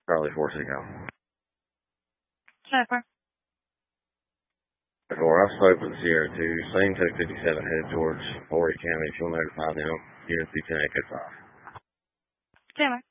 Charlie 4 Seagull. Jennifer. Before I spoke with Sierra 2, same 257 headed towards Horry County. If you'll notify them, UNC 10 Echo 5. Jennifer.